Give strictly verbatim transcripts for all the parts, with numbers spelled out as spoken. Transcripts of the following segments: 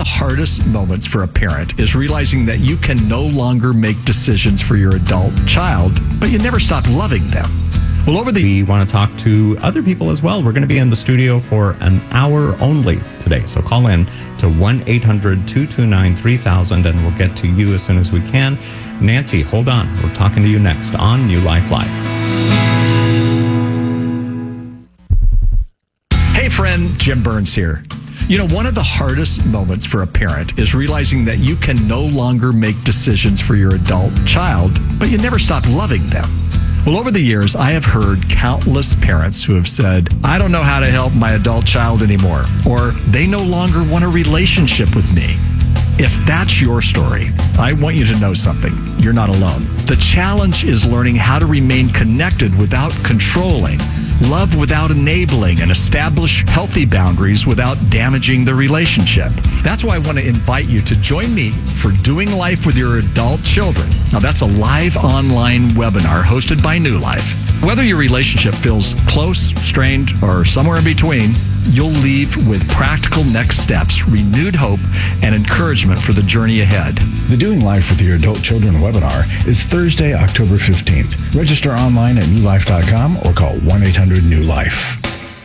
hardest moments for a parent is realizing that you can no longer make decisions for your adult child, but you never stop loving them. Well, over the... We want to talk to other people as well. We're going to be in the studio for an hour only today. So call in to one eight hundred two two nine three thousand and we'll get to you as soon as we can. Nancy, hold on. We're talking to you next on New Life Live. Hey friend, Jim Burns here. You know, one of the hardest moments for a parent is realizing that you can no longer make decisions for your adult child, but you never stop loving them. Well, over the years, I have heard countless parents who have said, I don't know how to help my adult child anymore, or they no longer want a relationship with me. If that's your story, I want you to know something. You're not alone. The challenge is learning how to remain connected without controlling, love without enabling, and establish healthy boundaries without damaging the relationship. That's why I want to invite you to join me for Doing Life with Your Adult Children. Now, that's a live online webinar hosted by New Life. Whether your relationship feels close, strained, or somewhere in between, you'll leave with practical next steps, renewed hope, and encouragement for the journey ahead. The Doing Life with Your Adult Children webinar is Thursday, October fifteenth. Register online at new life dot com or call one eight hundred new life.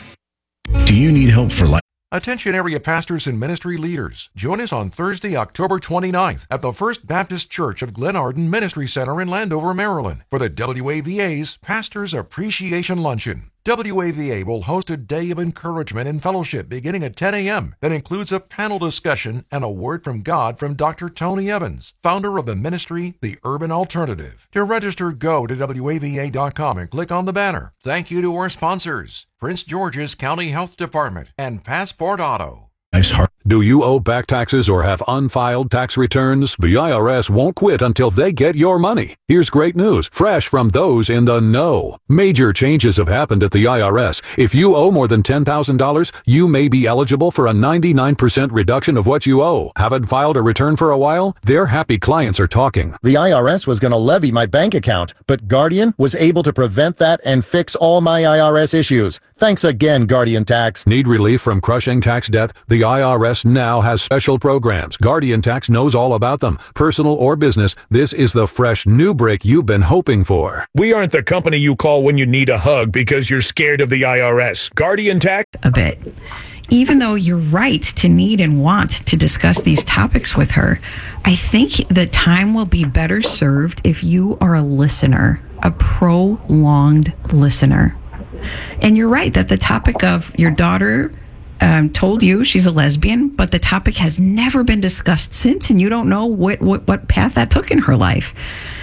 Do you need help for life? Attention area pastors and ministry leaders. Join us on Thursday, October twenty-ninth at the First Baptist Church of Glen Arden Ministry Center in Landover, Maryland for the W A V A's Pastors Appreciation Luncheon. W A V A will host a day of encouragement and fellowship beginning at ten a.m. that includes a panel discussion and a word from God from Doctor Tony Evans, founder of the ministry, The Urban Alternative. To register, go to W A V A dot com and click on the banner. Thank you to our sponsors, Prince George's County Health Department and Passport Auto. Nice heart. Do you owe back taxes or have unfiled tax returns? The I R S won't quit until they get your money. Here's great news, fresh from those in the know. Major changes have happened at the I R S. If you owe more than ten thousand dollars, you may be eligible for a ninety-nine percent reduction of what you owe. Haven't filed a return for a while? Their happy clients are talking. The I R S was going to levy my bank account, but Guardian was able to prevent that and fix all my I R S issues. Thanks again, Guardian Tax. Need relief from crushing tax debt? The I R S now has special programs. Guardian Tax knows all about them. Personal or business, this is the fresh new break you've been hoping for. We aren't the company you call when you need a hug because you're scared of the I R S. Guardian Tax? A bit. Even though you're right to need and want to discuss these topics with her, I think the time will be better served if you are a listener, a prolonged listener. And you're right that the topic of your daughter um, told you she's a lesbian, but the topic has never been discussed since, and you don't know what, what, what path that took in her life.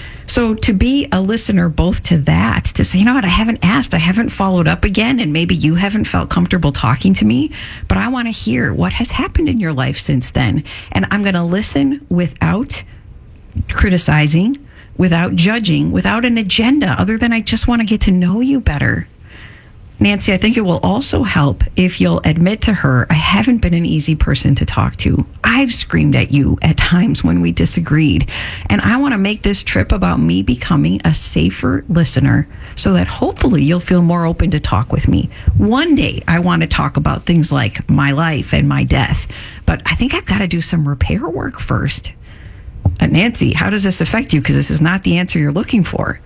So to be a listener both to that, to say, you know what, I haven't asked, I haven't followed up again, and maybe you haven't felt comfortable talking to me, but I want to hear what has happened in your life since then. And I'm going to listen without criticizing, without judging, without an agenda, other than I just want to get to know you better. Nancy, I think it will also help if you'll admit to her, I haven't been an easy person to talk to. I've screamed at you at times when we disagreed. And I want to make this trip about me becoming a safer listener so that hopefully you'll feel more open to talk with me. One day, I want to talk about things like my life and my death. But I think I've got to do some repair work first. Uh, Nancy, how does this affect you? Because this is not the answer you're looking for.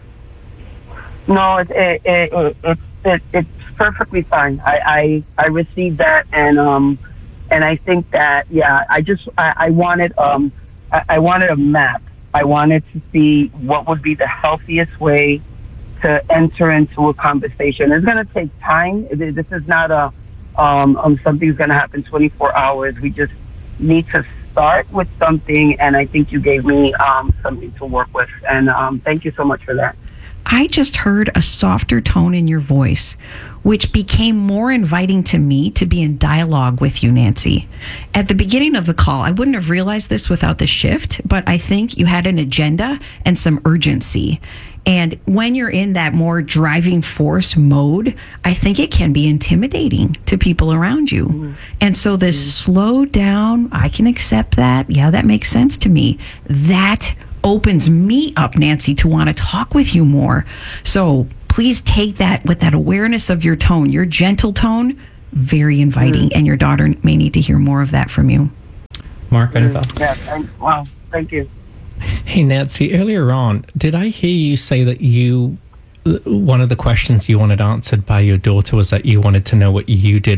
No, it, it, it, it, it, it's perfectly fine. I, I, I received that, and um, and I think that yeah, I just I, I wanted um, I, I wanted a map. I wanted to see what would be the healthiest way to enter into a conversation. It's going to take time. This is not a um, um something's going to happen twenty-four hours. We just need to start with something, and I think you gave me um something to work with, and um, thank you so much for that. I just heard a softer tone in your voice, which became more inviting to me to be in dialogue with you, Nancy. At the beginning of the call, I wouldn't have realized this without the shift, but I think you had an agenda and some urgency. And when you're in that more driving force mode, I think it can be intimidating to people around you. Mm-hmm. And so this mm-hmm. slow down, I can accept that. Yeah, that makes sense to me. That opens me up, Nancy, to want to talk with you more. So please take that with that awareness of your tone, your gentle tone, very inviting. Mm. And your daughter may need to hear more of that from you. Mark, any thoughts? Yeah, thank, wow, thank you. Hey, Nancy, earlier on, did I hear you say that you, one of the questions you wanted answered by your daughter was that you wanted to know what you did